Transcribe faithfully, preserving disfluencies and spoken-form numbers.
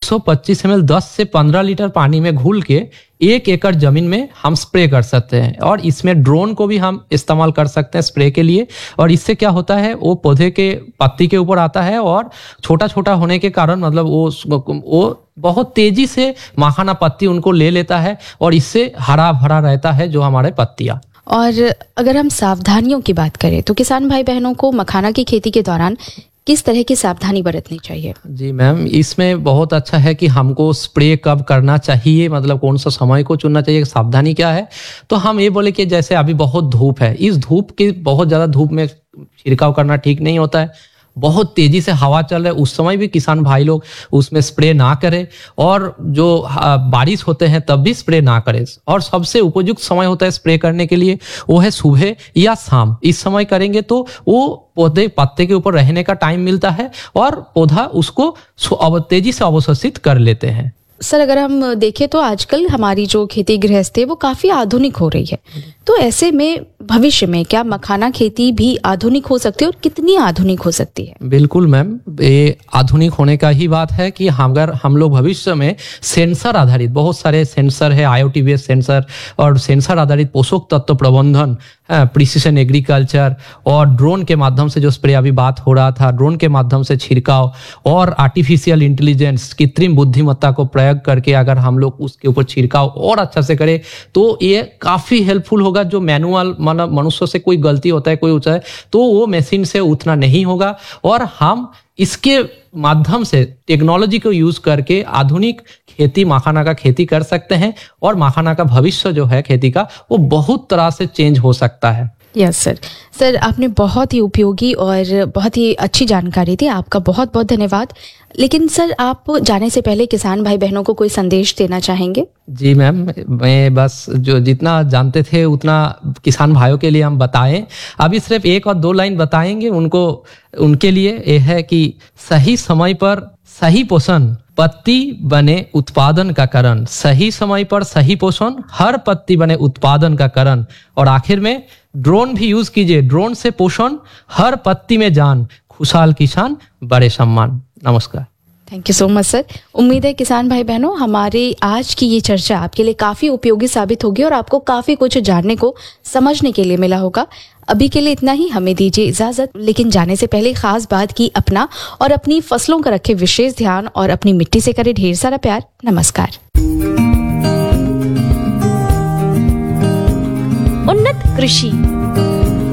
सौ पच्चीस M L दस से पंद्रह लीटर पानी में घुल के एक एकड़ जमीन में हम स्प्रे कर सकते हैं। और इसमें ड्रोन को भी हम इस्तेमाल कर सकते हैं स्प्रे के लिए। और इससे क्या होता है, वो पौधे के पत्ती के ऊपर आता है और छोटा छोटा होने के कारण मतलब वो वो बहुत तेजी से मखाना पत्ती उनको ले लेता है और इससे हरा भरा रहता है जो हमारे पत्तियां। और अगर हम सावधानियों की बात करें तो किसान भाई बहनों को मखाना की खेती के दौरान किस तरह की सावधानी बरतनी चाहिए? जी मैम, इसमें बहुत अच्छा है कि हमको स्प्रे कब करना चाहिए, मतलब कौन सा समय को चुनना चाहिए, सावधानी क्या है। तो हम ये बोले कि जैसे अभी बहुत धूप है, इस धूप की बहुत ज़्यादा धूप में छिड़काव करना ठीक नहीं होता है। बहुत तेजी से हवा चल रहा है उस समय भी किसान भाई लोग उसमें स्प्रे ना करें, और जो बारिश होते हैं तब भी स्प्रे ना करें। और सबसे उपयुक्त समय होता है स्प्रे करने के लिए वो है सुबह या शाम। इस समय करेंगे तो वो पौधे पत्ते के ऊपर रहने का टाइम मिलता है और पौधा उसको तेजी से अवशोषित कर लेते हैं। सर, अगर हम देखें तो आजकल हमारी जो खेती गृहस्थी है वो काफी आधुनिक हो रही है, तो ऐसे में भविष्य में क्या मखाना खेती भी आधुनिक हो सकती है और कितनी आधुनिक हो सकती है? बिल्कुल मैम, ये आधुनिक होने का ही बात है कि अगर हम लोग भविष्य में सेंसर आधारित, बहुत सारे सेंसर है, आईओटी बेस्ड सेंसर और सेंसर आधारित पोषक तत्व प्रबंधन, प्रिसिशन एग्रीकल्चर और ड्रोन के माध्यम से जो स्प्रे अभी बात हो रहा था, ड्रोन के माध्यम से छिड़काव और आर्टिफिशियल इंटेलिजेंस कृत्रिम बुद्धिमत्ता को प्रयोग करके अगर हम लोग उसके ऊपर छिड़काव और अच्छा से करें तो ये काफी हेल्पफुल होगा। जो मैनुअल मतलब मनुष्य से कोई गलती होता है, कोई होता है, तो वो मशीन से उतना नहीं होगा। और हम इसके माध्यम से टेक्नोलॉजी को यूज करके आधुनिक खेती मखाना का खेती कर सकते हैं और मखाना का भविष्य जो है खेती का वो बहुत तरह से चेंज हो सकता है। Yes sir. सर, आपने बहुत ही उपयोगी और बहुत ही अच्छी जानकारी दी, आपका बहुत बहुत धन्यवाद। लेकिन सर, आप जाने से पहले किसान भाई बहनों को कोई संदेश देना चाहेंगे? जी मैम, मैं बस जो जितना जानते थे उतना किसान भाइयों के लिए हम बताएं। अभी सिर्फ एक और दो लाइन बताएंगे उनको, उनके लिए यह है कि सही समय पर सही पोषण पत्ती बने उत्पादन का कारण, सही समय पर सही पोषण हर पत्ती बने उत्पादन का कारण। और आखिर में ड्रोन भी यूज कीजिए, ड्रोन से पोषण हर पत्ती में जान, खुशहाल किसान बड़े सम्मान। नमस्कार। Thank you so much sir. उम्मीद है किसान भाई बहनों हमारी आज की ये चर्चा आपके लिए काफी उपयोगी साबित होगी और आपको काफी कुछ जानने को समझने के लिए मिला होगा। अभी के लिए इतना ही, हमें दीजिए इजाजत। लेकिन जाने से पहले खास बात की अपना और अपनी फसलों का रखे विशेष ध्यान और अपनी मिट्टी से करे ढेर सारा प्यार। नमस्कार। उन्नत कृषि